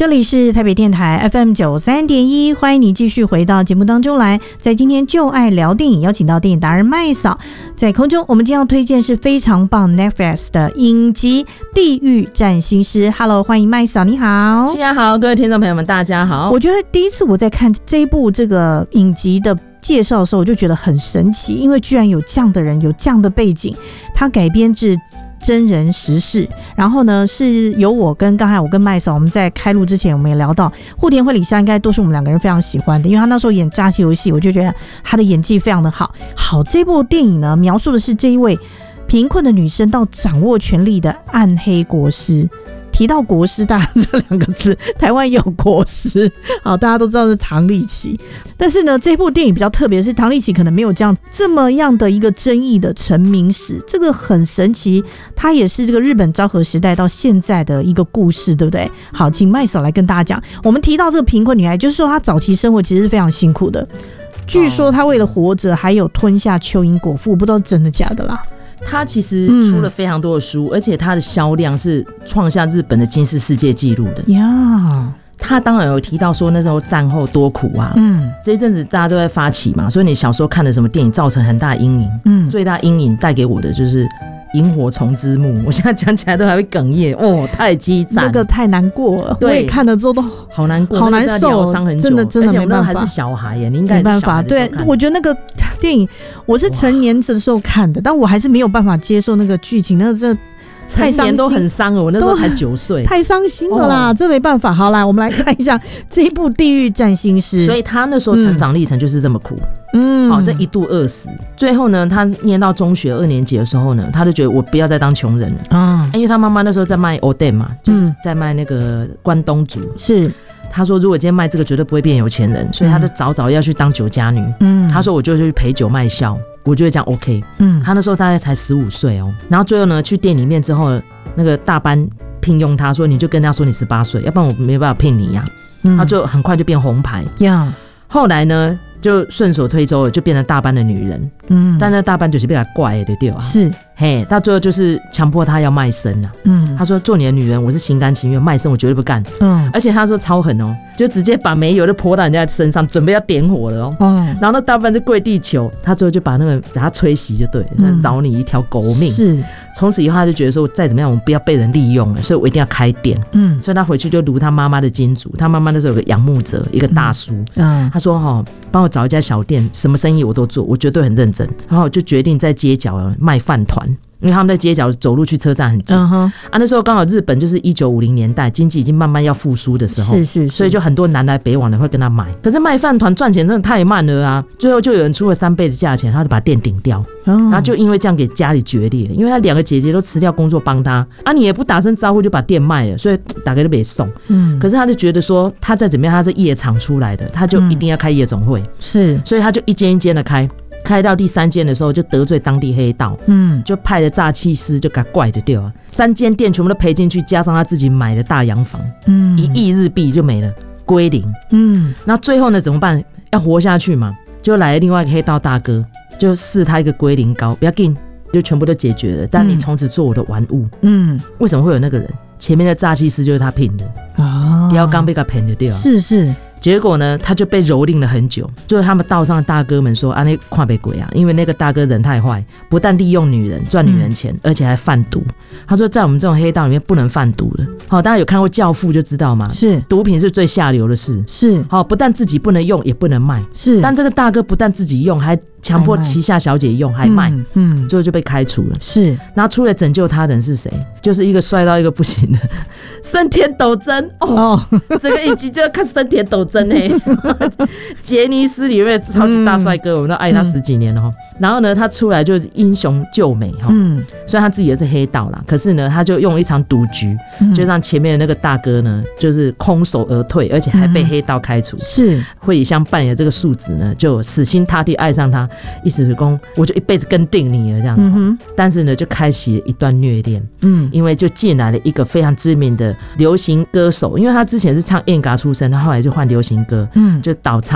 这里是台北电台 FM93.1， 欢迎你继续回到节目当中来。在今天就爱聊电影，邀请到电影达人麦嫂在空中。我们今天要推荐是非常棒 Netflix 的影集《地狱占星师》。Hello， 欢迎麦嫂，你好。 大家好，各位听众朋友们，大家好。 我觉得第一次我在看这一部这个影集的介绍的时候，我就觉得很神奇，因为居然有这样的人，有这样的背景，它改编自真人实事，然后呢是由我跟刚才我跟麦嫂，我们在开录之前我们也聊到户田惠梨香应该都是我们两个人非常喜欢的，因为他那时候演诈欺游戏，我就觉得他的演技非常的好。好，这部电影呢描述的是这一位贫困的女生到掌握权力的暗黑国师。提到国师大这两个字，台湾也有国师，好，大家都知道是唐立淇。但是呢，这部电影比较特别的是，唐立淇可能没有这么样的一个争议的成名史，这个很神奇。它也是这个日本昭和时代到现在的一个故事，对不对？好，请麦嫂来跟大家讲。我们提到这个贫困女孩，就是说她早期生活其实是非常辛苦的。据说她为了活着，还有吞下蚯蚓果腹，不知道真的假的啦。 他其实出了非常多的书，而且他的销量是创下日本的金氏世界纪录的呀。他当然有提到说那时候战后多苦啊，这一阵子大家都在发起嘛，所以你小时候看的什么电影造成很大的阴影，最大阴影带给我的就是萤火虫之墓，我现在讲起来都还会哽咽哦，太激赞， 那个太难过了，我也看了之后都好难过， 好难受， 疗伤很久， 真的而且我没办法， 那还是小孩耶，你应该也是小孩的时候看的。 对，我觉得那个电影我是成年的时候看的，但我还是没有办法接受那个剧情，那个真的太伤心， 都很伤了，我那时候才9岁， 太伤心了啦，这没办法。好啦，我们来看一下这一部《地狱占星师》。所以他那时候成长历程就是这么苦，好，这一度饿死。最后呢，他念到中学2年级的时候呢，他就觉得我不要再当穷人了因为他妈妈那时候在卖 Oden 嘛，就是在卖那个关东煮， 是。 他说如果今天卖这个绝对不会变有钱人，所以他就早要去当酒家女。他说我就去陪酒卖笑，我就会讲 OK。他那时候大概才15岁哦，然后最后呢去店里面之后，那个大班聘用他说你就跟他说你18岁，要不然我没办法聘你呀。他就很快就变红牌。后来呢就顺手推舟了，就变成大班的女人。但那大班就是被他怪的对吧？ 是。 嘿，到最后就是强迫她要卖身啊。他说做你的女人我是心甘情愿，卖身我绝对不干。而且他说超狠哦，就直接把煤油就泼到人家身上，准备要点火了哦。然后那大班就跪地求，他最后就把那个把他吹熄就对了，饶你一条狗命。是。从此以后他就觉得说再怎么样我们不要被人利用了，所以我一定要开店。所以他回去就如他妈妈的金主，他妈妈那时候有个养牧者，一个大叔。他说帮我找一家小店，什么生意我都做，我绝对很认真。然后就决定在街角卖饭团，因为他们在街角走路去车站很近。那时候刚好日本就是1950年代，经济已经慢慢要复苏的时候，是，所以就很多南来北往的会跟他买。可是卖饭团赚钱真的太慢了啊！最后就有人出了3倍的价钱，他就把店顶掉。然后就因为这样给家里决裂，因为他2个姐姐都辞掉工作帮他你也不打声招呼就把店卖了，所以大概都没送。可是他就觉得说他再怎么样他是夜场出来的，他就一定要开夜总会。是，所以他就一间一间的开到第3间的时候就得罪当地黑道，就派了诈欺师就给他怪的掉啊，3间店全部都赔进去，加上他自己买的大洋房，1亿日币就没了，归零。那最后呢怎么办？要活下去嘛，就来了另外一个黑道大哥，就赐他一个归零膏，不要紧，就全部都解决了，但你从此做我的玩物。为什么会有那个人？前面的诈欺师就是他聘的雕刚被他骗的掉。是。结果呢他就被蹂躏了很久，就是他们道上的大哥们说那看不鬼啊，因为那个大哥人太坏，不但利用女人赚女人钱，而且还贩毒。他说在我们这种黑道里面不能贩毒了。好，大家有看过教父就知道吗？是，毒品是最下流的事。是，好，不但自己不能用也不能卖。是，但这个大哥不但自己用，还强迫旗下小姐用，还卖。最后就被开除了。是，然后出来拯救他的人是谁？就是一个帅到一个不行的森田斗真。这个一集就要看森田斗真杰尼斯里面超级大帅哥，我们都爱他10几年了。然后呢他出来就是英雄救美。虽然他自己也是黑道啦，可是呢他就用一场赌局，就让前面的那个大哥呢就是空手而退，而且还被黑道开除。是，惠梨香扮演这个素子呢就死心塌地爱上他，意思是说我就一辈子跟定你了这样。但是呢就开启了一段虐恋。因为就进来了一个非常知名的流行歌手，因为他之前是唱演歌出身，他后来就换流行歌，就导唱